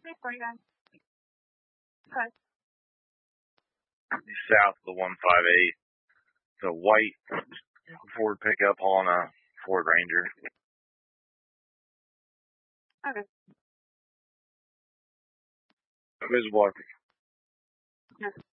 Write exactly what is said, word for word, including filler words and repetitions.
three four, you guys. Cut. South of the one five eight. It's a white Ford pickup hauling a Ford Ranger. Okay. Visible. Yeah.